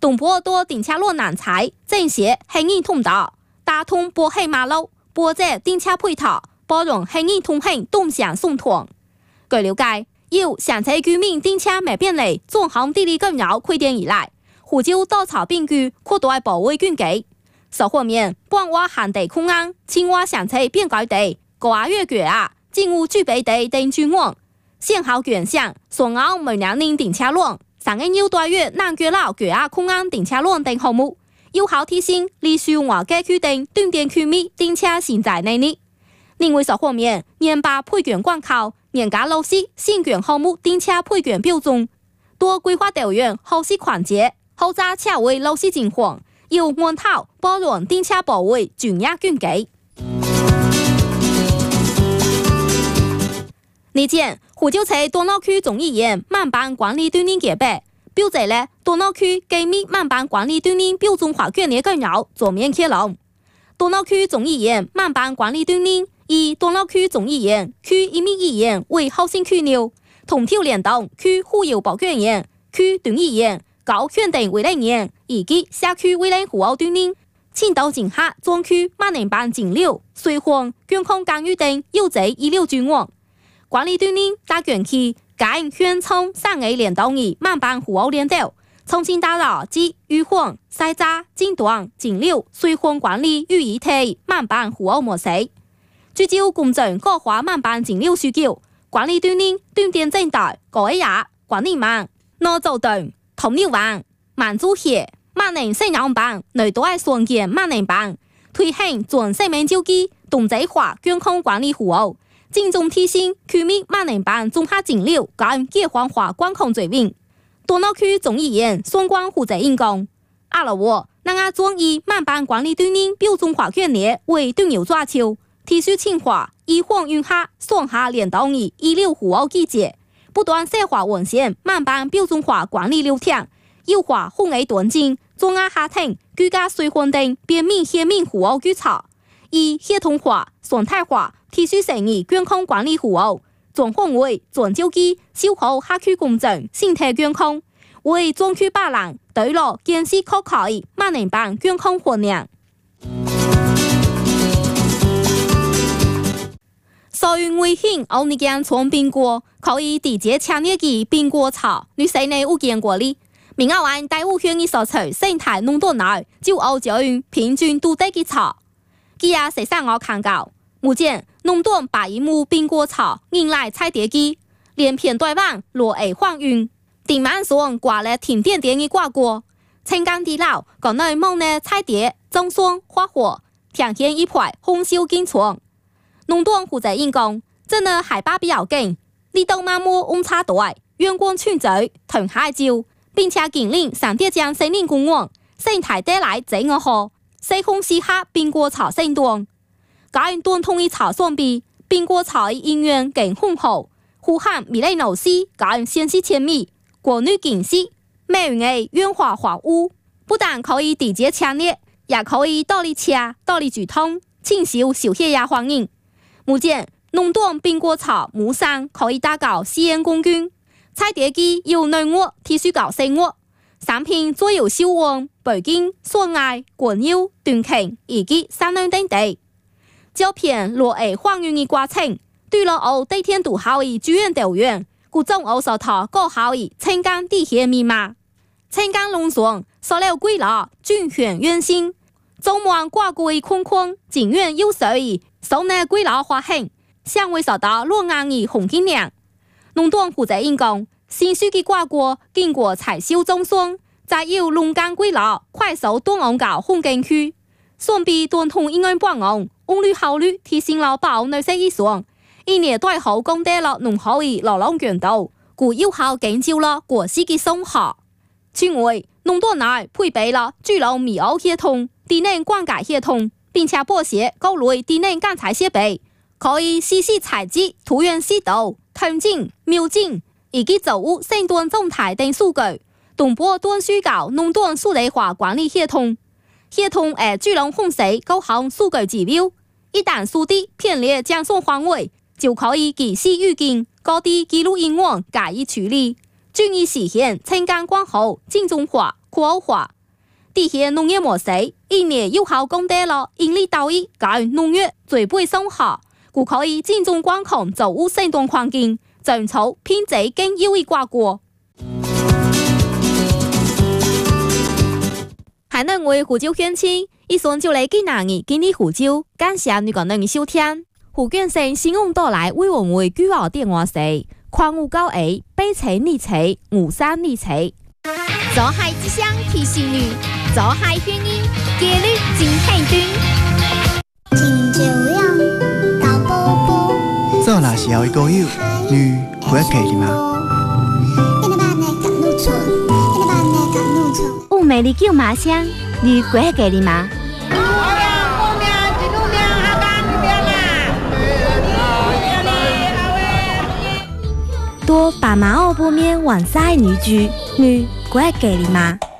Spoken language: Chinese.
东坡多顶车路难踩，正斜行人通道，打通波黑马路，波者顶车配套，包容行人通行动向送通。據了解，由上車居民頂車未便利，總行地理干擾開店以來，湖州稻草並居擴大保衛軍紀。首方面，半挖限地空安，青蛙上車變改地，高壓越腳啊，進入具備地等專網，先後卷上，雙澳每兩年頂車路，3個又大月南腳老腳啊空安頂車路等項目，有效提升離樹華街區等斷點區域頂車行在內力。另外首方面，研發配卷廣告。嚴格落實新卷項目頂車配卷標準，多規劃導員後續環節，後揸車位落實情況，由安套包容頂車保衛專業軍紀。日前，湖州市東澳區總醫院慢辦管理鍛鍊結備，標誌了東澳區機密慢辦管理鍛鍊標準化卷的干擾全面開龍。東澳區總醫院慢辦管理鍛鍊以東澳區總醫院、區醫密醫院為核心區neu同條聯動區護幼保健院、區段醫院、高圈等衛生院以及社區衛生服務鍛鍊，青島警下專區慢能辦診療、隨訪、健康干預等有濟醫療專網。管理鍛鍊大卷期，該縣從3個聯動以慢辦服務聯動，重新打造及預防、篩查、診斷、診療、隨訪管理與一體慢辦服務模式。聚焦公正高化慢辦診療需求，管理鍛鍊斷點正代、高壓、管理網、腦走動、通流網、滿足協、慢能生養辦、內多愛雙健慢能辦，推行全生命周期同質化健康管理服務，精準提升區域慢能辦綜合診療跟結環化管控水平。東澳區總醫院相關負責人講，阿拉我那個專以慢辦管理鍛鍊標準化卷列為重要抓求。提出清化醫患雲下雙下聯動醫療服務機制，不斷細化完善慢辦標準化管理流程，優化紅危斷症、中壓下庭、居家隨訪等便民協民服務舉措，以系統化、常態化提出成立健康管理服務，全方位、全周期守護社區公正、身體健康，為專區百人對落建設可靠的慢能辦健康環境。所以危險奧尼間從蘋果可以直接搶熱嘅蘋果草，你誰呢有見過哩？明亞灣大武縣嘅所處生態農道內就有這樣平均都得嘅草。佢也實上我看到，目前農道把一畝蘋果草引來採碟機，連片對網落下晃運，頂晚上掛了停電嘅掛過，青江地老國內某呢採碟種霜花火，呈現一塊紅燒金床。農黨負責人講，真係海拔比較高，離島麻木溫差大，陽光充足，屯海照，並且緊鄰上鐵江森林公園，生態帶來真我好，西風西下蘋果草生長。該段同一草相比，蘋果草的營養更豐厚，富含米類腦絲，該先是纖維，過濾緊實，美容的潤滑化污，不但可以直接搶熱，也可以倒立車、倒立煮湯，清修小血壓反應。目前，農黨蘋果草木上可以打搞試驗工具，採碟機由內沃提取到生沃，產品最有消旺、北京、雙愛、滾油、斷慶以及三兩等地。照片落下還原的過程，對了後對天度好的住院導員，故種後手頭高好的青江地鐵密碼，青江農場塑料歸了均選原性，中網掛過的框框，景院有水的。手內歸老花痕，相會受到落硬的紅金亮。農黨負責人講，新書嘅掛過經過採修中霜，再由龍江歸老快速斷網搞紅根區，雙臂斷通應該半網，溫率效率提升了80%以上，一年對後降低了農後的勞動強度，故有效減少了果實嘅損耗。此外，農黨內配備了巨龍米歐系統、地能灌溉系統。並且播寫各類地能監測設備，可以實時採集土壤濕度、藤徑、苗徑以及作物生長狀態等數據，同步斷水搞農黨數字化管理系統。系統聚攏分析各項數據指標，一旦數地偏離降送範圍，就可以及時預警各地記錄應用加以處理，均以實現青江管後精準化、 酷澳化。底下农业模式，一年有效降低了盈利收益，跟农业最不上下，故可以精准管控作物生长环境，种出品质更优异果果。海南话胡椒乡亲，以上就来给男儿今日胡椒，感谢你个能收听。胡建生新闻到来，为我们为举号电话是059A87275327。 做海之乡提醒你，做海宣音，纪律真很准。 真少样到宝宝， 做若是后一个友，你不要客气吗？ 有美丽叫麻香，你不要客气吗？多把马奥波面往塞女居，你不要客气吗？